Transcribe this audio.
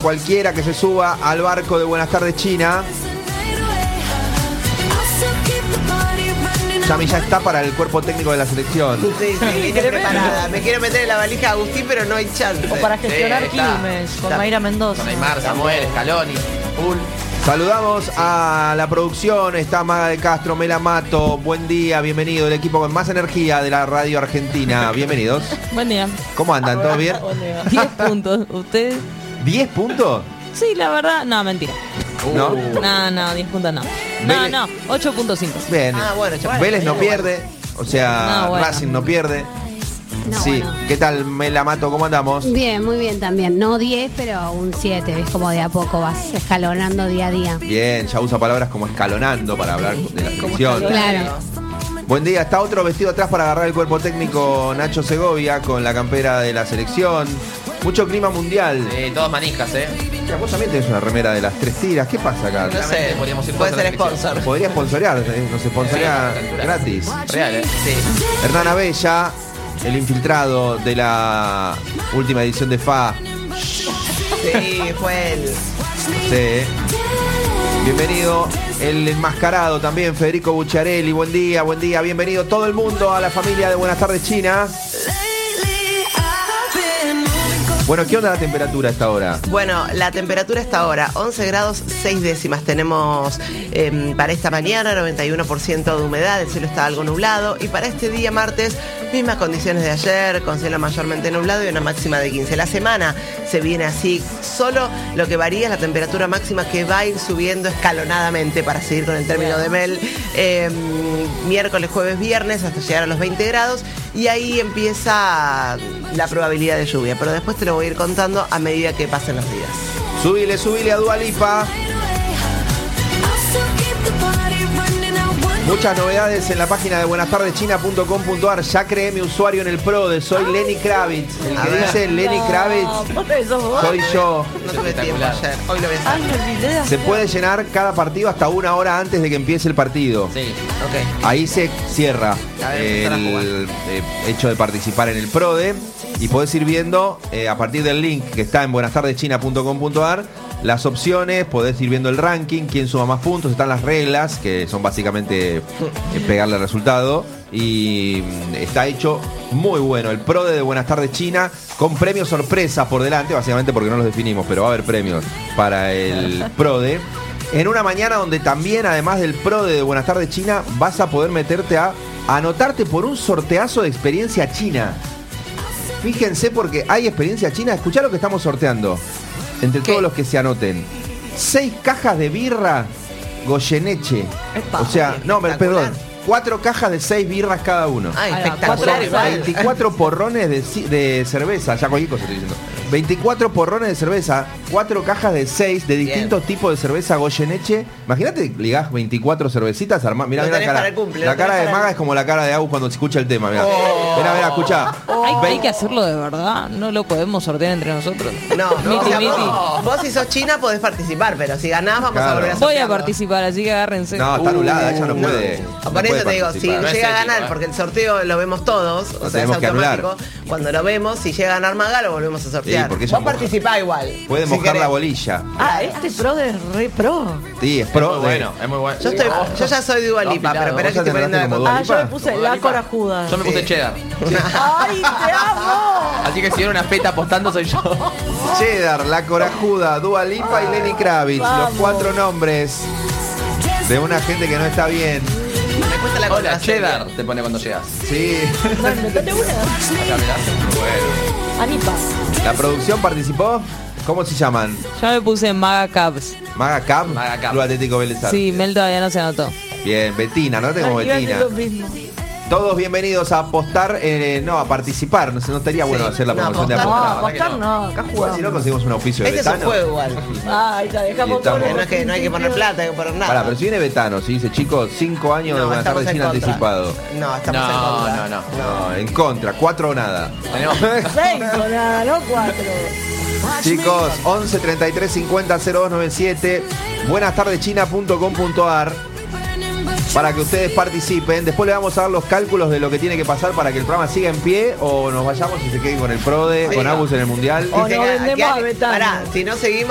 cualquiera que se suba al barco de Buenas Tardes China. Yami ya está para el cuerpo técnico de la selección. Sí, vine preparada. Me quiero meter en la valija a Agustín, pero no hay chance. O para gestionar Quilmes con Mayra Mendoza. Con Neymar, Samuel, Scaloni, Full. Saludamos a la producción, está Maga de Castro, Mela Mato, buen día, bienvenido, el equipo con más energía de la radio argentina, bienvenidos. Buen día. ¿Cómo andan? ¿Todo bien? Buen día. 10 puntos. ¿Ustedes? ¿10 puntos? Sí, la verdad, no, mentira. ¿No? No, 10 puntos no. Vélez. No, 8.5. Bien. Bueno, Vélez no pierde, o sea, No, bueno. Racing no pierde. No, Sí, bueno. ¿qué tal Mela Mato? ¿Cómo andamos? Bien, muy bien también. No 10, pero un 7. ¿Ves? Como de a poco vas escalonando día a día. Bien, ya usa palabras como escalonando para hablar de la selección. Claro. Buen día, está otro vestido atrás para agarrar el cuerpo técnico, Nacho Segovia, con la campera de la selección. Mucho clima mundial. Todos manijas, Mira, vos también tenés una remera de las 3 tiras. ¿Qué pasa acá? No sé, podríamos ir Puede todos a la ser selección. sponsor. Podría sponsorear, nos sponsorea gratis. Real, Sí. Hernán Abella, el infiltrado de la última edición de FA. Sí, fue él. Sí. Bienvenido el enmascarado también, Federico Bucciarelli. Buen día, bienvenido todo el mundo a la familia de Buenas Tardes China. Bueno, ¿qué onda la temperatura a esta hora? Bueno, la temperatura está ahora 11 grados 6 décimas. Tenemos para esta mañana 91% de humedad, el cielo está algo nublado. Y para este día martes, mismas condiciones de ayer, con cielo mayormente nublado y una máxima de 15. La semana se viene así, solo lo que varía es la temperatura máxima, que va a ir subiendo escalonadamente, para seguir con el término de Mel. Miércoles, jueves, viernes, hasta llegar a los 20 grados. Y ahí empieza la probabilidad de lluvia, pero después te lo voy a ir contando a medida que pasen los días. Subile a Dua Lipa. Muchas novedades en la página de buenastardechina.com.ar. Ya creé mi usuario en el PRODE. Soy Lenny Kravitz. El que dice Lenny Kravitz soy yo. No tuve tiempo ayer, hoy lo voy a Ay, hacer. me olvidé de Se hacer. puede llenar cada partido hasta 1 hora antes de que empiece el partido. Sí. Ok. Ahí se cierra A ver, empezar a el hecho de participar en el PRODE y podés ir viendo a partir del link que está en buenastardechina.com.ar las opciones, podés ir viendo el ranking, quién suma más puntos, están las reglas, que son básicamente pegarle el resultado, y está hecho muy bueno el PRODE de Buenas Tardes China, con premios sorpresa por delante, básicamente porque no los definimos, pero va a haber premios para el PRODE. En una mañana donde también, además del PRODE de Buenas Tardes China, vas a poder meterte a anotarte por un sorteazo de experiencia china. Fíjense, porque hay experiencia china. Escuchá lo que estamos sorteando. Entre todos los que se anoten. 6 cajas de birra Goyeneche. Epa. O sea, no, Espectacular. perdón. 4 cajas de 6 birras cada uno. Ah, Ahí va, espectacular 4 igual. 24 porrones de cerveza. Ya cualquier cosa estoy diciendo. 24 porrones de cerveza, 4 cajas de 6 de distintos tipos de cerveza Goyeneche. Imagínate, ligás 24 cervecitas, mirá, Lo la tenés cara. para el cumple, La lo cara tenés de para Maga el- es como la cara de Agus cuando se escucha el tema, mirá. Mirá, escuchá. Hay que hacerlo de verdad. No lo podemos sortear entre nosotros. No, Miti, o sea, miti. vos si sos china podés participar, pero si ganás vamos Claro. a volver a Voy a sortearlo. participar, así que agárrense. No, está anulada, ella no No. puede. no Por puede eso te digo, si participar. No es llega a ético, ganar, porque el sorteo lo vemos todos, o sea, es tenemos que anular. automático. Cuando lo vemos, si llega a ganar Maga, lo volvemos a sortear. Sí, porque ella Vos moja. participá igual. Puede si mojar querés. la bolilla. Este pro es re pro. Sí, es Es pro. muy bueno, es muy bueno. Yo ya soy de Dua Lipa, afilado. pero espera ¿Vos que ya estoy te poniendo la anotaste como contra. Dua Lipa? Yo me puse la corajuda. Yo me puse cheddar. ¡Ay, te amo! Así que si era una feta apostando soy yo. Cheddar, La Corajuda, Dua Lipa y Lenny Kravitz. Vamos. Los 4 nombres de una gente que no está bien. Me cuesta la Hola, contraseña. cheddar te pone cuando llegas. Sí. Dale, metate una. Acá mirá. Bueno. Anipa. ¿La producción participó? ¿Cómo se llaman? Yo me puse Maga Caps. Maga Cap, Maga Cap. Club Atlético Vélez Sarsfield. Sí, Mel todavía no se anotó. Bien, Betina, no como Ay, iba a Betina. decir lo mismo. Todos bienvenidos a apostar, no, a participar. No estaría bueno hacer la no, promoción de No, apostar. apostar no, acá Igual si jugamos. no conseguimos un auspicio de Este es un Betano. juego igual. Ay, te dejamos Y estamos- todo. No es que no hay que poner plata, hay que poner nada. Pará, pero si viene Betano, si dice chicos, 5 años de No, Buenas estamos Tardes en China contra. anticipado. No, estamos en contra. No. No, en contra, 4 o nada. Tenemos 6 o nada, no 4. Chicos, 11 33 50 0297, buenastardechina.com.ar para que ustedes participen. Después le vamos a dar los cálculos de lo que tiene que pasar para que el programa siga en pie o nos vayamos y se queden con el PRODE, con Agus en el Mundial. O no vendemos a Betano. Pará, si no seguimos.